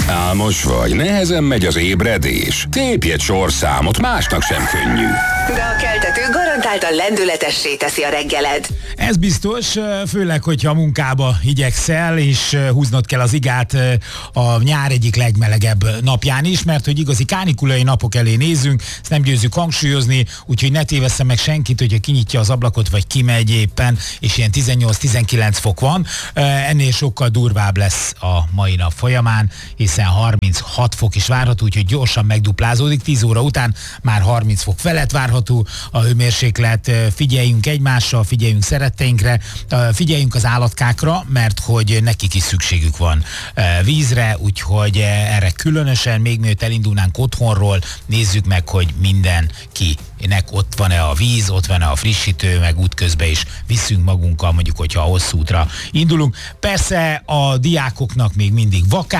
Álmos vagy, nehezen megy az ébredés. Tépj egy sorszámot, másnak sem könnyű. De a keltető garantáltan lendületessé teszi a reggeled. Ez biztos, főleg, hogyha a munkába igyekszel, és húznod kell az igát a nyár egyik legmelegebb napján is, mert hogy igazi kánikulai napok elé nézzünk, ezt nem győzzük hangsúlyozni, úgyhogy ne tévessze meg senkit, hogyha kinyitja az ablakot, vagy kimegy éppen, és ilyen 18-19 fok van. Ennél sokkal durvább lesz a mai nap folyamán, hiszen 36 fok is várható, úgyhogy gyorsan megduplázódik, 10 óra után már 30 fok felett várható a hőmérséklet. Figyeljünk egymásra, figyeljünk szeretteinkre, figyeljünk az állatkákra, mert hogy nekik is szükségük van vízre, úgyhogy erre különösen, még mielőtt elindulnánk otthonról, nézzük meg, hogy mindenkinek ott van-e a víz, ott van-e a frissítő, meg útközben is viszünk magunkkal, mondjuk, hogyha a hosszú útra indulunk. Persze a diákoknak még mindig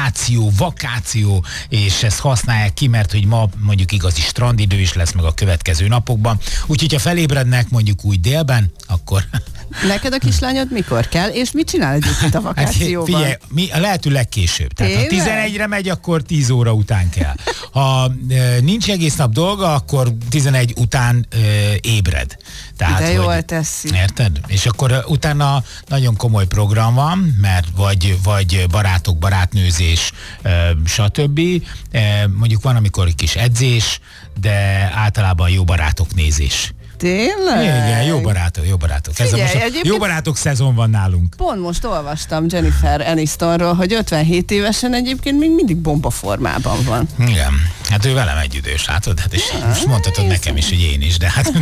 vakáció, és ezt használják ki, mert hogy ma mondjuk igazi strandidő is lesz meg a következő napokban. Úgyhogy ha felébrednek mondjuk úgy délben, akkor... Neked a kislányod mikor kell, és mit csinál egyébként a vakációban? Hát figyelj, mi a lehető legkésőbb. Tehát ha 11-re megy, akkor 10 óra után kell. Ha nincs egész nap dolga, akkor 11 után ébred. Tehát, de jól teszi. Érted? És akkor utána nagyon komoly program van, mert vagy barátok, barátnőzés, stb. Mondjuk van, amikor egy kis edzés, de általában jó barátok nézés. Tényleg? Igen, jó barátok. Figyelj, Ez most jó barátok szezon van nálunk. Pont most olvastam Jennifer Anistonról, hogy 57 évesen egyébként még mindig bombaformában van. Igen, hát ő velem együttős, látod? Hát és most mondhatod nekem is, hogy én is, de hát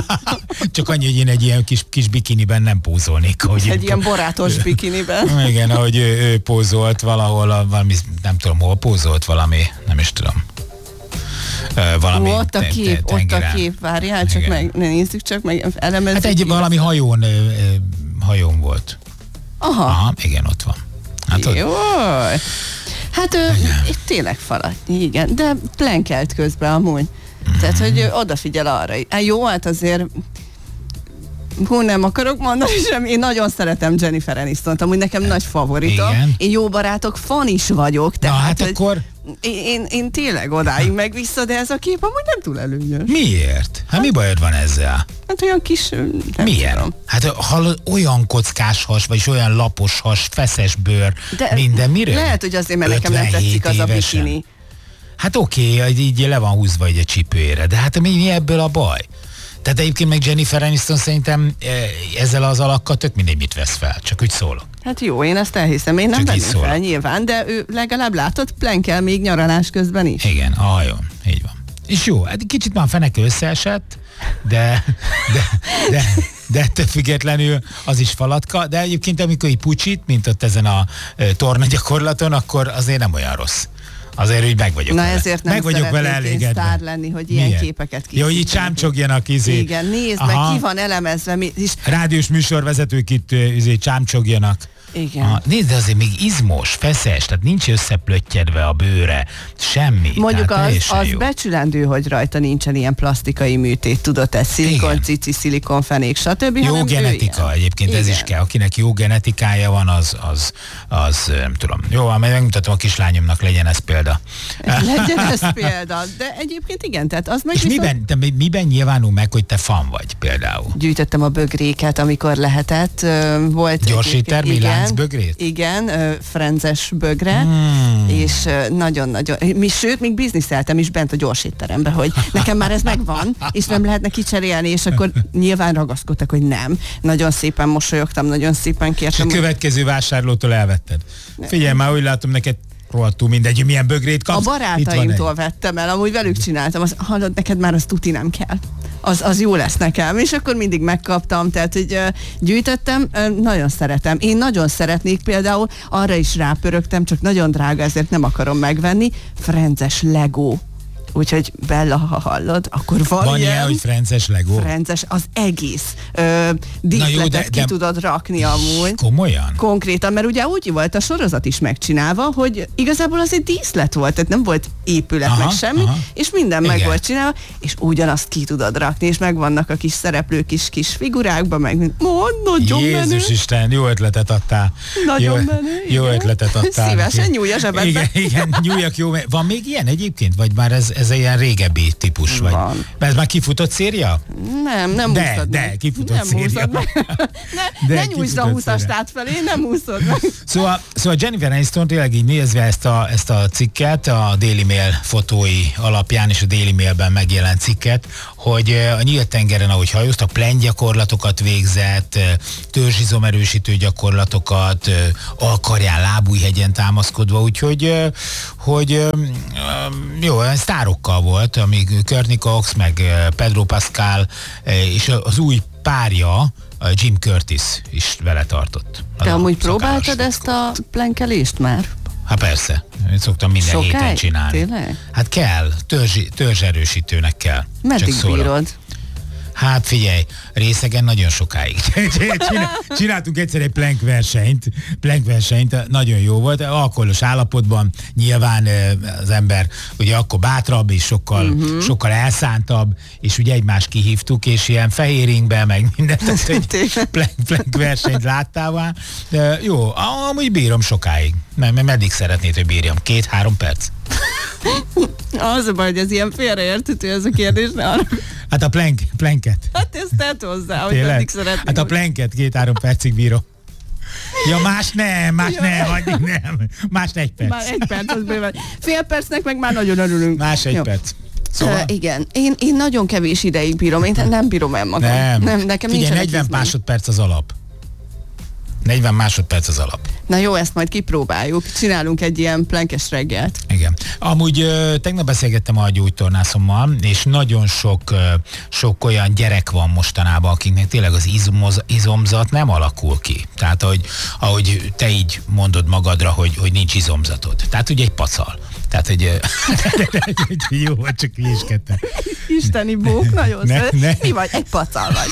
csak annyi, hogy én egy ilyen kis bikiniben nem pózolnék. Egy ilyen borátos bikiniben. Igen, ahogy ő pózolt valahol, valami, nem tudom, hol pózolt valami, nem is tudom. Valami ott a kép, várjál, csak meg, nézzük csak meg, elemezzük. Hát valami hajón volt. Aha, igen, ott van. Hát jó. Hát tényleg falatnyi, igen, de plenkelt közben amúgy. Tehát, hogy odafigyel arra. Jó, hát azért nem akarok mondani sem, én nagyon szeretem Jennifer Anistont, amúgy nekem nagy favoritom. Igen. Én Jó barátok fan is vagyok. Tehát, hát akkor... Én tényleg odáig meg vissza, de ez a kép amúgy nem túl előnyös. Miért? Hát mi bajod van ezzel? Hát olyan kis... Milyen? Tudom. Hát hallod, olyan kockás has, vagy olyan lapos has, feszes bőr, de minden, miről? Lehet, hogy azért, mert nekem nem tetszik az évesen. A bikini. Hát oké, így le van húzva egy csípőjére, de hát mi ebből a baj? Tehát egyébként meg Jennifer Aniston szerintem ezzel az alakkal tök mindegy mit vesz fel, csak úgy szólok. Hát jó, én ezt elhiszem, én nem venném fel nyilván, de ő legalább látott plenkel még nyaralás közben is. Igen, a hajón, így van. És jó, hát kicsit már feneke összeesett, de ettől függetlenül az is falatka, de egyébként amikor így pucsit, mint ott ezen a torna gyakorlaton, akkor azért nem olyan rossz. Azért úgy meg vagyok vele. Ezért nem szeretnék én sztár lenni, hogy ilyen képeket készíteni. Jó, hogy így csámcsogjanak izé. Igen, nézd meg, ki van elemezve. Rádiós műsorvezetők itt csámcsogjanak. Igen. Nézd, de azért még izmos, feszes, tehát nincs összeplöttyedve a bőre, semmi. Mondjuk az becsülendő, hogy rajta nincsen ilyen plastikai műtét, tudod, ez szilikon, cici, szilikon fenék, stb. Jó genetika egyébként, igen. Ez is kell. Akinek jó genetikája van, az nem tudom. Jó, majd megmutatom a kislányomnak, legyen ez példa. Legyen ez példa, de egyébként igen, tehát az meg és miben nyilvánul meg, hogy te fan vagy például? Gyűjtöttem a bögréket, amikor lehetett. Volt gyorsíter, láncbögrét? Igen, frenzes bögre, és nagyon-nagyon, sőt, még bizniszeltem is bent a gyorsíterembe, hogy nekem már ez megvan, és nem lehetne kicserélni, és akkor nyilván ragaszkodtak, hogy nem. Nagyon szépen mosolyogtam, nagyon szépen kértem. És a következő vásárlótól elvetted. Figyelj, már úgy látom, neked rohadtul mindegy, milyen bögrét kapsz. A barátaimtól vettem el, amúgy velük csináltam, hallod, neked már az tuti nem kell. Az jó lesz nekem, és akkor mindig megkaptam, tehát hogy gyűjtöttem, nagyon szeretem. Én nagyon szeretnék például, arra is rápörögtem, csak nagyon drága, ezért nem akarom megvenni, frenzes Lego. Úgyhogy Bella, ha hallod, akkor van ilyen, hogy frenzes Lego? Frenzes, az egész díszletet ki tudod rakni amúgy. Komolyan? Konkrétan, mert ugye úgy volt a sorozat is megcsinálva, hogy igazából az egy díszlet volt, tehát nem volt épület, meg semmi, és minden meg Igen. volt csinálva, és ugyanazt ki tudod rakni, és megvannak a kis szereplők kis figurákban, meg nagyon menő. Jézus Isten, jó ötletet adtál. Nagyon menő, Jó igen. ötletet adtál. Szívesen nyúlj a zsebedbe. Igen, nyúljak jó. Van még ilyen egyébként? Vagy már ez ilyen régebbi típus? Vagy? Van. Ez már kifutott széria? Nem húzod De, meg. kifutott Nem széria. húzod meg. Ne nyújtsd a kifutott 20-as széria. felé, nem úszod meg. Szóval Jennifer Aniston tényleg így nézve ezt a cikket, a Daily Mail fotói alapján és a Daily Mailben megjelent cikket, hogy a nyílt tengeren, ahogy hajóztak, plengyakorlatokat végzett, törzsizomerősítő gyakorlatokat, Alkarján, Lábújhegyen támaszkodva, úgyhogy jó, sztárokkal volt, amíg Courtney Cox, meg Pedro Pascal, és az új párja, Jim Curtis is vele tartott. Te amúgy szakállas próbáltad ezt a plenkelést már? Hát persze, én szoktam minden héten csinálni. Tényleg? Hát kell, törzserősítőnek kell. Meddig Csak szólok. bírod? Hát figyelj, részegen nagyon sokáig. Csináltunk egyszer egy plank versenyt, nagyon jó volt, alkoholos állapotban, nyilván az ember ugye akkor bátrabb és sokkal elszántabb, és ugye egymást kihívtuk, és ilyen fehéringben, meg mindent, hogy plank versenyt láttál már. De jó, amúgy bírom sokáig. Meddig szeretnéd, hogy bírjam? 2-3 perc? Az a baj, hogy ez ilyen félreérthető ez a kérdés, ne arra. Hát a planket. Hát ezt tedd hozzá, hogy Tényleg? meddig szeretnék. Hát a planket 2-3 percig bírom. Ja, más nem, vagy nem. Más 1 perc. Már 1 perc, az bőven. Fél percnek meg már nagyon örülünk. Más 1 Jó. perc. Szóval? Igen, én nagyon kevés ideig bírom, én nem bírom el magam. Nem, nekem Figyelj, nincsenek 40 izmaim. másodperc az alap. 40 másodperc az alap. Na jó, ezt majd kipróbáljuk. Csinálunk egy ilyen plankes reggelt. Igen. Amúgy tegnap beszélgettem a gyógytornászommal, és nagyon sok olyan gyerek van mostanában, akiknek tényleg az izomzat nem alakul ki. Tehát, ahogy te így mondod magadra, hogy nincs izomzatod. Tehát ugye egy pacal. Tehát, hogy jó, vagy csak hülyéskedtem. Isteni bók, nagyon szeret. ne. Mi vagy? Egy pacal vagy.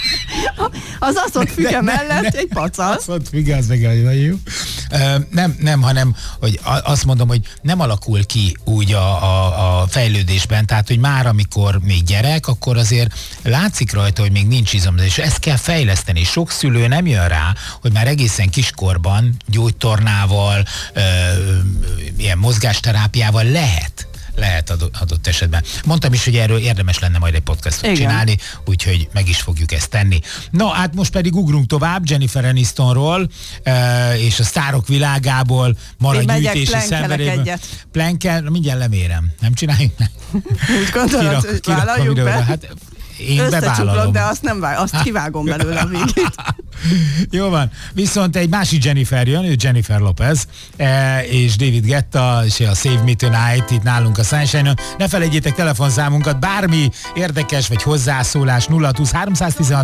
Az aszont füge mellett egy pacal. Aszont füge, az meg nagyon jó. Nem, hanem, hogy azt mondom, hogy nem alakul ki úgy a fejlődésben, tehát, hogy már amikor még gyerek, akkor azért látszik rajta, hogy még nincs izomzat, és ezt kell fejleszteni. Sok szülő nem jön rá, hogy már egészen kiskorban gyógytornával, ilyen mozgásterápiával lehet adott esetben. Mondtam is, hogy erről érdemes lenne majd egy podcastot csinálni, úgyhogy meg is fogjuk ezt tenni. No, hát most pedig ugrunk tovább Jennifer Anistonról és a sztárok világából, mara gyűjtési szenvedélyből. Plankel, mindjárt lemérem. Nem csináljuk meg? Úgy gondolod, hogy vállaljuk be? Hát én bevállalom. De azt nem azt kivágom belőle a végét. Jó van. Viszont egy másik Jennifer jön, ő Jennifer Lopez, és David Guetta, és a Save Me Tonight itt nálunk a Sunshine-on. Ne felejtjétek telefonszámunkat, bármi érdekes vagy hozzászólás 02316